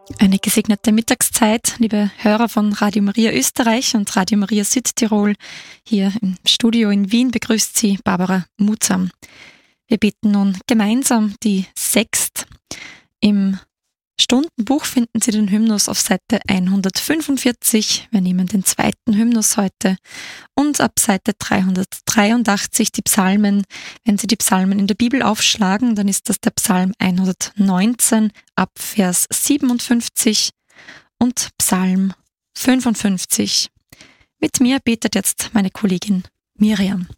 Eine gesegnete Mittagszeit, liebe Hörer von Radio Maria Österreich und Radio Maria Südtirol. Hier im Studio in Wien begrüßt Sie Barbara Mutsam. Wir beten nun gemeinsam die Sext. Im Stundenbuch finden Sie den Hymnus auf Seite 145. Wir nehmen den zweiten Hymnus heute. Und ab Seite 383 die Psalmen. Wenn Sie die Psalmen in der Bibel aufschlagen, dann ist das der Psalm 119 ab Vers 57 und Psalm 55. Mit mir betet jetzt meine Kollegin Miriam.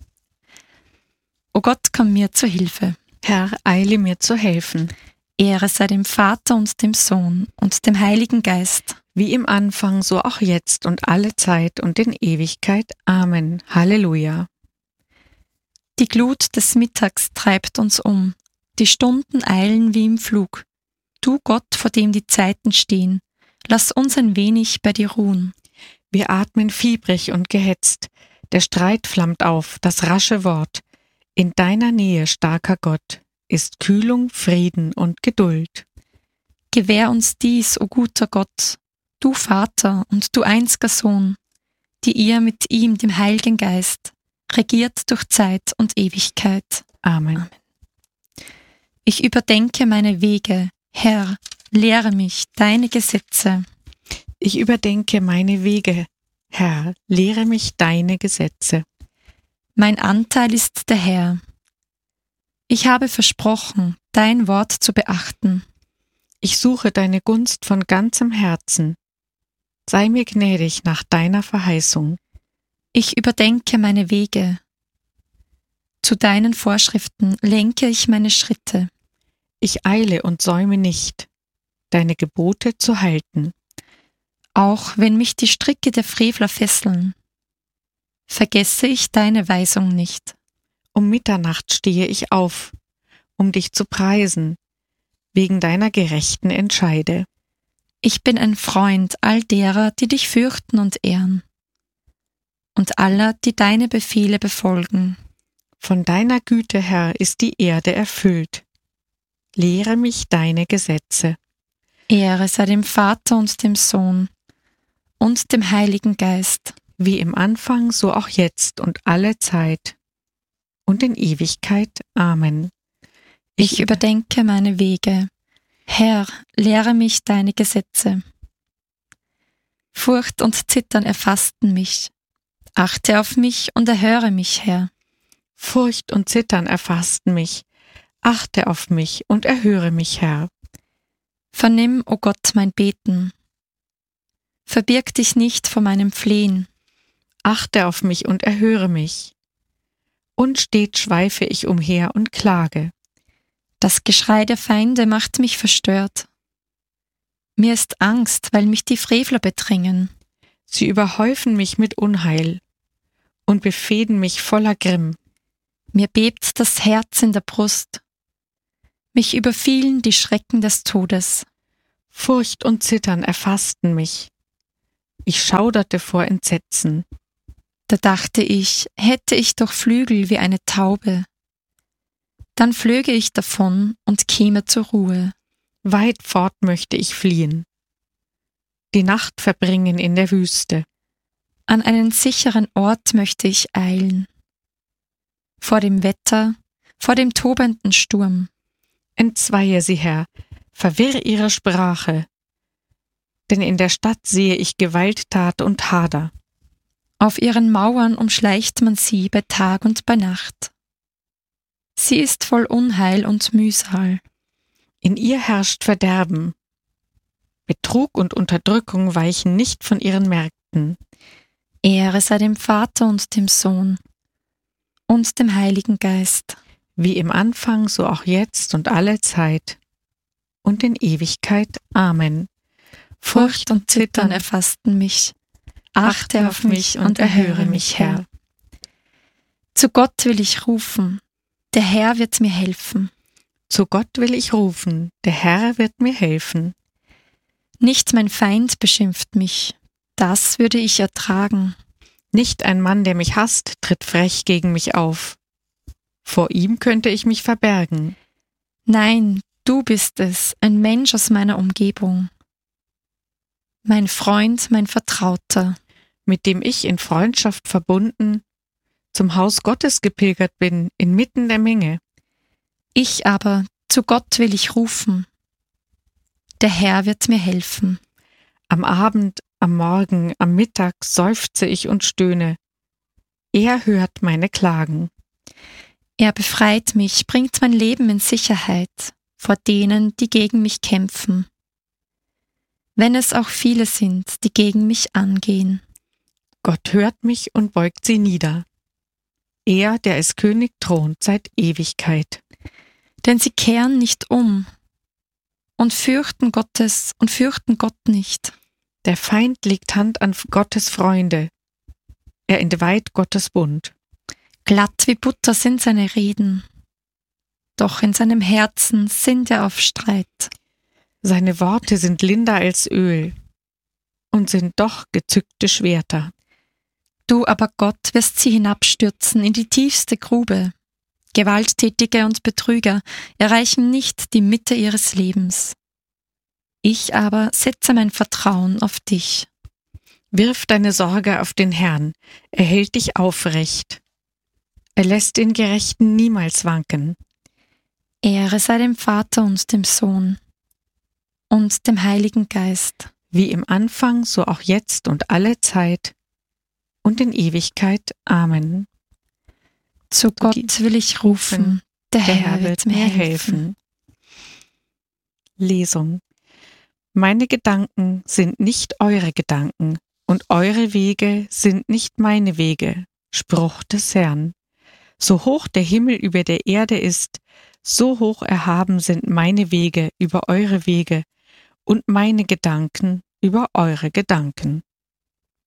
O Gott, komm mir zur Hilfe. Herr, eile mir zu helfen. Ehre sei dem Vater und dem Sohn und dem Heiligen Geist. Wie im Anfang, so auch jetzt und alle Zeit und in Ewigkeit. Amen. Halleluja. Die Glut des Mittags treibt uns um. Die Stunden eilen wie im Flug. Du Gott, vor dem die Zeiten stehen, lass uns ein wenig bei dir ruhen. Wir atmen fiebrig und gehetzt. Der Streit flammt auf, das rasche Wort. In deiner Nähe, starker Gott, ist Kühlung, Frieden und Geduld. Gewähr uns dies, o guter Gott, du Vater und du einziger Sohn, die ihr mit ihm, dem Heiligen Geist, regiert durch Zeit und Ewigkeit. Amen. Amen. Ich überdenke meine Wege, Herr, lehre mich deine Gesetze. Ich überdenke meine Wege, Herr, lehre mich deine Gesetze. Mein Anteil ist der Herr. Ich habe versprochen, dein Wort zu beachten. Ich suche deine Gunst von ganzem Herzen. Sei mir gnädig nach deiner Verheißung. Ich überdenke meine Wege. Zu deinen Vorschriften lenke ich meine Schritte. Ich eile und säume nicht, deine Gebote zu halten. Auch wenn mich die Stricke der Frevler fesseln, vergesse ich deine Weisung nicht. Um Mitternacht stehe ich auf, um dich zu preisen, wegen deiner gerechten Entscheide. Ich bin ein Freund all derer, die dich fürchten und ehren, und aller, die deine Befehle befolgen. Von deiner Güte, Herr, ist die Erde erfüllt. Lehre mich deine Gesetze. Ehre sei dem Vater und dem Sohn und dem Heiligen Geist. Wie im Anfang, so auch jetzt und alle Zeit und in Ewigkeit. Amen. Ich überdenke meine Wege. Herr, lehre mich deine Gesetze. Furcht und Zittern erfassten mich. Achte auf mich und erhöre mich, Herr. Furcht und Zittern erfassten mich. Achte auf mich und erhöre mich, Herr. Vernimm, o Gott, mein Beten. Verbirg dich nicht vor meinem Flehen. Achte auf mich und erhöre mich. Unstet schweife ich umher und klage. Das Geschrei der Feinde macht mich verstört. Mir ist Angst, weil mich die Frevler bedrängen. Sie überhäufen mich mit Unheil und befehden mich voller Grimm. Mir bebt das Herz in der Brust. Mich überfielen die Schrecken des Todes. Furcht und Zittern erfassten mich. Ich schauderte vor Entsetzen. Da dachte ich, hätte ich doch Flügel wie eine Taube. Dann flöge ich davon und käme zur Ruhe. Weit fort möchte ich fliehen, die Nacht verbringen in der Wüste. An einen sicheren Ort möchte ich eilen. Vor dem Wetter, vor dem tobenden Sturm. Entzweie sie, Herr, verwirr ihre Sprache, denn in der Stadt sehe ich Gewalttat und Hader. Auf ihren Mauern umschleicht man sie bei Tag und bei Nacht. Sie ist voll Unheil und Mühsal. In ihr herrscht Verderben. Betrug und Unterdrückung weichen nicht von ihren Märkten. Ehre sei dem Vater und dem Sohn und dem Heiligen Geist. Wie im Anfang, so auch jetzt und alle Zeit und in Ewigkeit. Amen. Furcht und Zittern erfassten mich. Achte auf mich und erhöre mich, Herr. Zu Gott will ich rufen, der Herr wird mir helfen. Zu Gott will ich rufen, der Herr wird mir helfen. Nicht mein Feind beschimpft mich, das würde ich ertragen. Nicht ein Mann, der mich hasst, tritt frech gegen mich auf. Vor ihm könnte ich mich verbergen. Nein, du bist es, ein Mensch aus meiner Umgebung. mein Freund, mein Vertrauter, mit dem ich in Freundschaft verbunden zum Haus Gottes gepilgert bin, inmitten der Menge. Ich aber, zu Gott will ich rufen. Der Herr wird mir helfen. Am Abend, am Morgen, am Mittag seufze ich und stöhne. Er hört meine Klagen. Er befreit mich, bringt mein Leben in Sicherheit vor denen, die gegen mich kämpfen. Wenn es auch viele sind, die gegen mich angehen. Gott hört mich und beugt sie nieder. Er, der als König thront seit Ewigkeit. Denn sie kehren nicht um und fürchten Gott nicht. Der Feind legt Hand an Gottes Freunde. Er entweiht Gottes Bund. Glatt wie Butter sind seine Reden, doch in seinem Herzen sinnt er auf Streit. Seine Worte sind linder als Öl und sind doch gezückte Schwerter. Du aber, Gott, wirst sie hinabstürzen in die tiefste Grube. Gewalttätige und Betrüger erreichen nicht die Mitte ihres Lebens. Ich aber setze mein Vertrauen auf dich. Wirf deine Sorge auf den Herrn, er hält dich aufrecht. Er lässt den Gerechten niemals wanken. Ehre sei dem Vater und dem Sohn und dem Heiligen Geist. Wie im Anfang, so auch jetzt und alle Zeit und in Ewigkeit. Amen. Zu Gott will ich rufen, der Herr wird mir helfen. Lesung. Meine Gedanken sind nicht eure Gedanken und eure Wege sind nicht meine Wege. Spruch des Herrn. So hoch der Himmel über der Erde ist, so hoch erhaben sind meine Wege über eure Wege und meine Gedanken über eure Gedanken.